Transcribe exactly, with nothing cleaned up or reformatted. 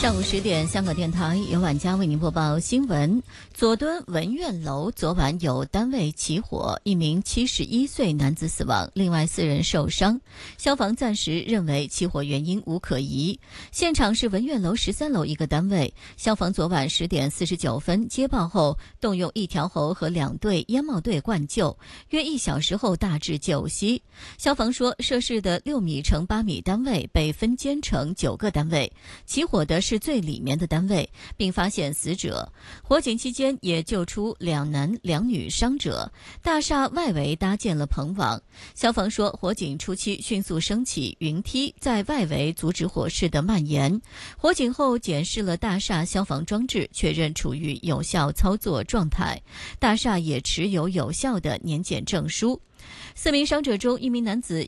上午十点，香港电台由晚佳为您播报新闻。佐敦文苑楼昨晚有单位起火，一名七十一岁男子死亡，另外四人受伤。消防暂时认为起火原因无可疑。现场是文苑楼十三楼一个单位。消防昨晚十点四十九分接报后，动用一条喉和两队烟帽队灌救，约一小时后大致救熄。消防说，涉事的六米乘八米单位被分间成九个单位，起火的是最里面的单位，并发现死者。火警期间也救出两男两女伤者。大厦外围搭建了棚网。消防说，火警初期迅速升起云梯，在外围阻止火势的蔓延。火警后检视了大厦消防装置，确认处于有效操作状态。大厦也持有有效的年检证书。四名伤者中，一名男子